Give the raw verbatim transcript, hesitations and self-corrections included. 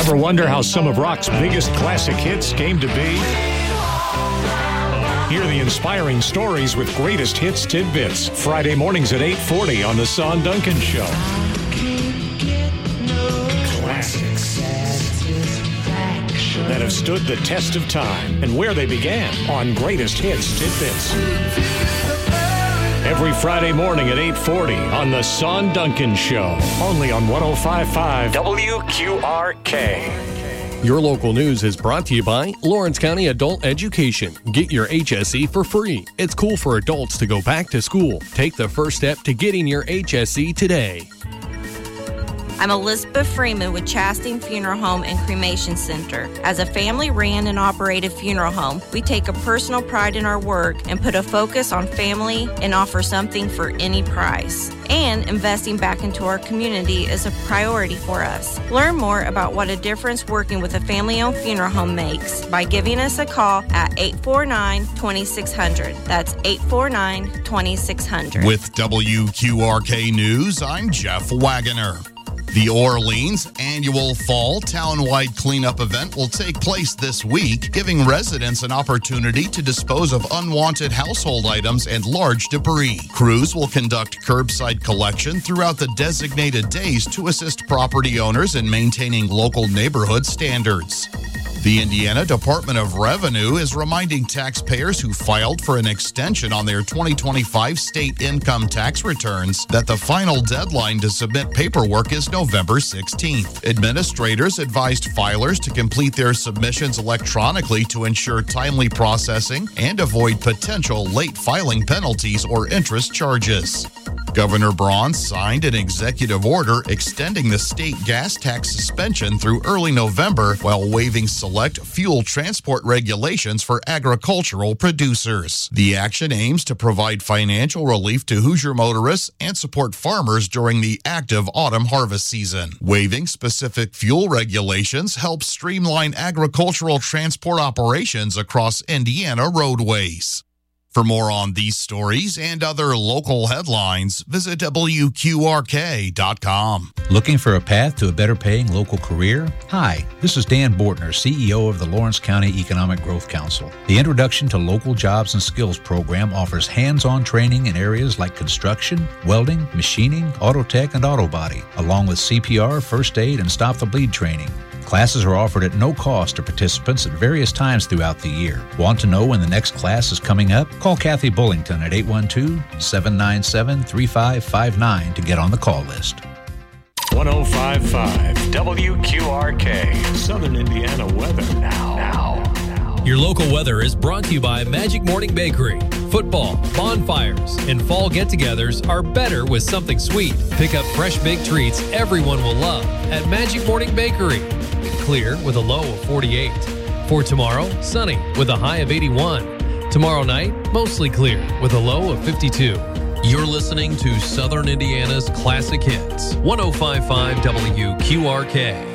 Ever wonder how some of rock's biggest classic hits came to be? Hear the inspiring stories with Greatest Hits Tidbits. Friday mornings at eight forty on The Son Duncan Show. Classics that have stood the test of time and where they began on Greatest Hits Tidbits. Every Friday morning at eight forty on The Son Duncan Show. Only on one oh five point five W Q R K. Your local news is brought to you by Lawrence County Adult Education. Get your H S E for free. It's cool for adults to go back to school. Take the first step to getting your H S E today. I'm Elizabeth Freeman with Chastain Funeral Home and Cremation Center. As a family-ran and operated funeral home, we take a personal pride in our work and put a focus on family and offer something for any price. And investing back into our community is a priority for us. Learn more about what a difference working with a family-owned funeral home makes by giving us a call at eight four nine, two six zero zero. That's eight four nine, two six zero zero. With W Q R K News, I'm Jeff Wagoner. The Orleans annual fall townwide cleanup event will take place this week, giving residents an opportunity to dispose of unwanted household items and large debris. Crews will conduct curbside collection throughout the designated days to assist property owners in maintaining local neighborhood standards. The Indiana Department of Revenue is reminding taxpayers who filed for an extension on their twenty twenty-five state income tax returns that the final deadline to submit paperwork is November sixteenth. Administrators advised filers to complete their submissions electronically to ensure timely processing and avoid potential late filing penalties or interest charges. Governor Braun signed an executive order extending the state gas tax suspension through early November while waiving select fuel transport regulations for agricultural producers. The action aims to provide financial relief to Hoosier motorists and support farmers during the active autumn harvest season. Waiving specific fuel regulations helps streamline agricultural transport operations across Indiana roadways. For more on these stories and other local headlines, visit W Q R K dot com. Looking for a path to a better paying local career? Hi, this is Dan Bortner, C E O of the Lawrence County Economic Growth Council. The Introduction to Local Jobs and Skills program offers hands-on training in areas like construction, welding, machining, auto tech, and auto body, along with C P R, first aid, and stop the bleed training. Classes are offered at no cost to participants at various times throughout the year. Want to know when the next class is coming up? Call Kathy Bullington at eight one two, seven nine seven, three five five nine to get on the call list. one oh five point five W Q R K, Southern Indiana weather now. now. Your local weather is brought to you by Magic Morning Bakery. Football, bonfires, and fall get-togethers are better with something sweet. Pick up fresh baked treats everyone will love at Magic Morning Bakery. Clear with a low of forty-eight. For tomorrow, sunny with a high of eighty-one. Tomorrow night, mostly clear with a low of fifty-two. You're listening to Southern Indiana's Classic Hits, one oh five point five W Q R K.